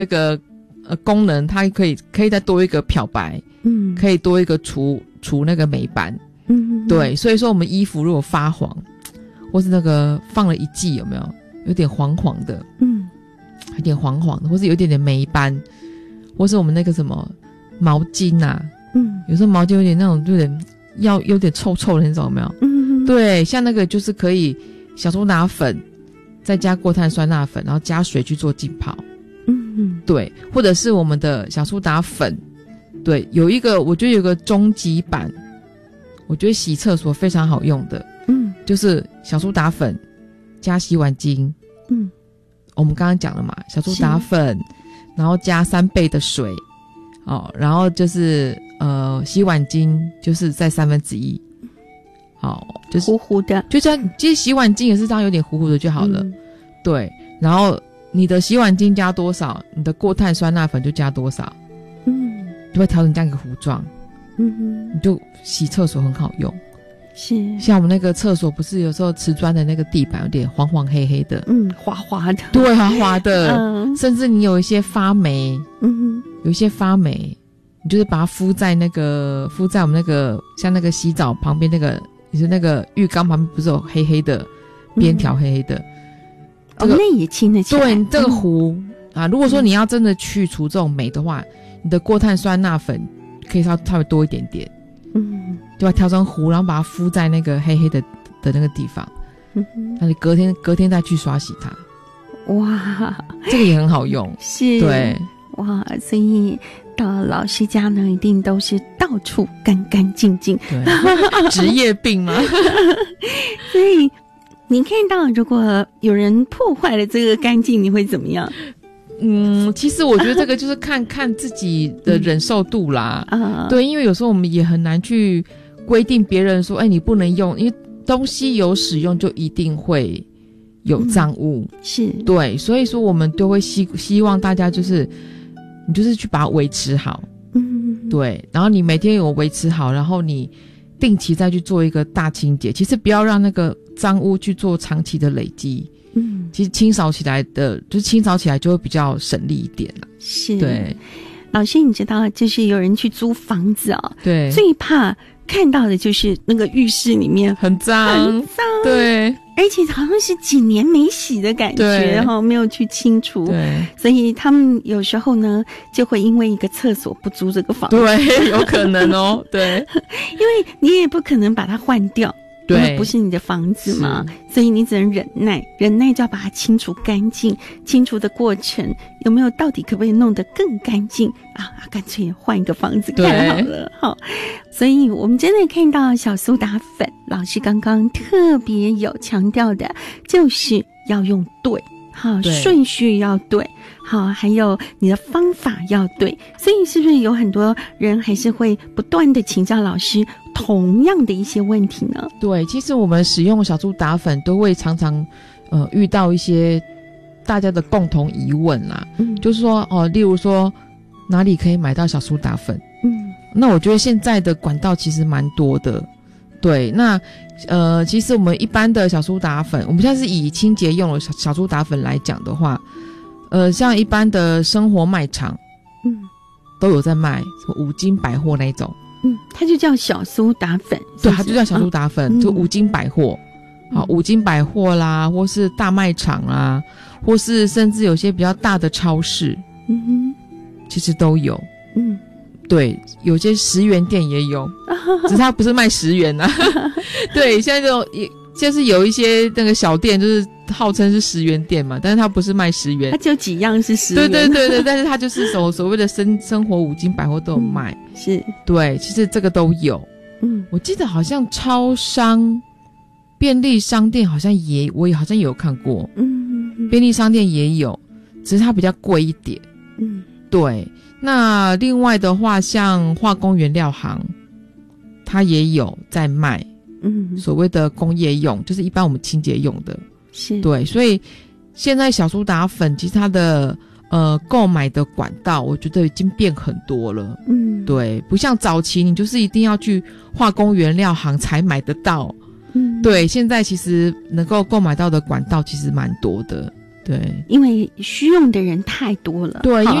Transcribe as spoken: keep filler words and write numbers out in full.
那个呃功能，它可以可以再多一个漂白，嗯，可以多一个除除那个霉斑，嗯，对，所以说我们衣服如果发黄，或是那个放了一季有没有有点黄黄的，嗯，有点黄黄的，或是有一点点霉斑，或是我们那个什么毛巾啊，嗯，有时候毛巾有点那种有点要有点臭臭的那种有没有？嗯，对，像那个就是可以小苏打粉再加过碳酸钠粉，然后加水去做浸泡，嗯，对，或者是我们的小苏打粉，对，有一个我觉得有个终极版，我觉得洗厕所非常好用的，嗯，就是小苏打粉加洗碗精，嗯，我们刚刚讲了嘛，小苏打粉，然后加三倍的水，哦，然后就是呃洗碗精就是在三分之一，好，就是糊糊的， 就这样，其实洗碗精也是这样，有点糊糊的就好了，嗯，对，然后你的洗碗精加多少，你的过碳酸钠粉就加多少，嗯，就会调成这样一个糊状，嗯哼，你就洗厕所很好用。是，像我们那个厕所不是有时候瓷砖的那个地板有点黄黄黑黑的， 嗯，滑滑的， 对，滑滑的，嗯，甚至你有一些发霉，嗯哼，有一些发霉，你就是把它敷在那个敷在我们那个像那个洗澡旁边那个，也是那个浴缸旁边不是有黑黑的边条黑黑的，嗯， 这个，哦，那也清得起来。 对，这个糊，嗯，啊，如果说你要真的去除这种霉的话，你的过碳酸钠粉可以稍稍微多一点点，嗯，就把它调成糊，然后把它敷在那个黑黑的的那个地方，嗯哼，那你隔天隔天再去刷洗它，哇，这个也很好用， 是，对，哇，所以到老师家呢，一定都是到处干干净净， 对，职业病吗？ 所以你看到如果有人破坏了这个干净，你会怎么样？ 嗯，其实我觉得这个就是看看自己的忍受度啦，嗯，对，因为有时候我们也很难去规定别人说，哎，你不能用，因为东西有使用就一定会有脏污，嗯，是，对，所以说我们都会希希望大家就是你就是去把它维持好，嗯，对，然后你每天有维持好，然后你定期再去做一个大清洁，其实不要让那个脏污去做长期的累积，嗯，其实清扫起来的，就是清扫起来就会比较省力一点了。是，对。 老师，你知道，就是有人去租房子哦， 对， 最怕看到的就是那个浴室里面很脏， 很脏， 对， 而且好像是几年没洗的感觉哈，没有去清除， 对， 所以他们有时候呢，就会因为一个厕所不租这个房子， 对，有可能哦，对， 因为你也不可能把它换掉。对，不是你的房子嘛，所以你只能忍耐，忍耐就要把它清除干净。清除的过程有没有到底可不可以弄得更干净啊？干脆换一个房子看好了。好，所以我们真的看到小苏打粉，老师刚刚特别有强调的，就是要用对。好，顺序要对，好，还有你的方法要对，所以是不是有很多人还是会不断的请教老师同样的一些问题呢？ 对，其实我们使用小苏打粉都会常常呃遇到一些大家的共同疑问啦，嗯，就是说哦，例如说哪里可以买到小苏打粉？嗯，那我觉得现在的管道其实蛮多的。对，那呃，其实我们一般的小苏打粉，我们现在是以清洁用的小小苏打粉来讲的话，呃，像一般的生活卖场，嗯，都有在卖，什么五金百货那一种， 嗯，它就叫小苏打粉，是不是？ 对，它就叫小苏打粉，哦，就五金百货，嗯，好，五金百货啦，或是大卖场啦，或是甚至有些比较大的超市，嗯哼，其实都有，嗯。对，有些十元店也有，只是它不是卖十元啊。对，现在这种也就是有一些那个小店，就是号称是十元店嘛，但是它不是卖十元， 它只有几样是十元。 对对对对，但是它就是所所谓的生生活五金百货都有卖。 嗯，是， 对，其实这个都有。嗯，我记得好像超商、便利商店好像也，我也好像有看过。嗯，嗯，便利商店也有，只是它比较贵一点。嗯，对。那另外的话，像化工原料行，它也有在卖，嗯，所谓的工业用，就是一般我们清洁用的，是，对，所以现在小苏打粉其实它的呃购买的管道，我觉得已经变很多了，嗯，对，不像早期你就是一定要去化工原料行才买得到，嗯，对，现在其实能够购买到的管道其实蛮多的。 对， 因为需用的人太多了。 对，因为